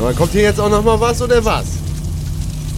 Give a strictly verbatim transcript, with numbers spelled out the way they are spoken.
Aber kommt hier jetzt auch noch mal was oder was?